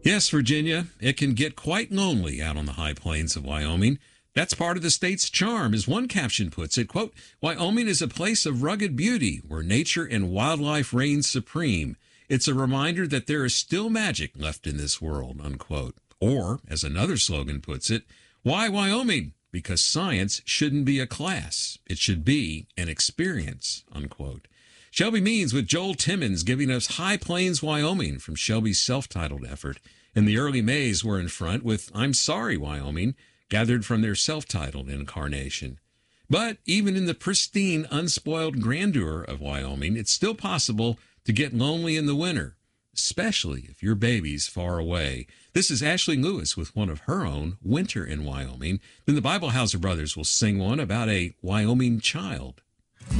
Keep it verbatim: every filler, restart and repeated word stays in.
Yes, Virginia, it can get quite lonely out on the high plains of Wyoming. That's part of the state's charm, as one caption puts it, quote, Wyoming is a place of rugged beauty where nature and wildlife reign supreme. It's a reminder that there is still magic left in this world, unquote. Or, as another slogan puts it, why Wyoming? Because science shouldn't be a class. It should be an experience, unquote. Shelby Means with Joel Timmons giving us High Plains, Wyoming from Shelby's self-titled effort. And the Early Mays were in front with I'm Sorry, Wyoming, gathered from their self-titled incarnation. But even in the pristine, unspoiled grandeur of Wyoming, it's still possible to get lonely in the winter, especially if your baby's far away. This is Ashley Lewis with one of her own, Winter in Wyoming. Then the Bible Hauser Brothers will sing one about a Wyoming child.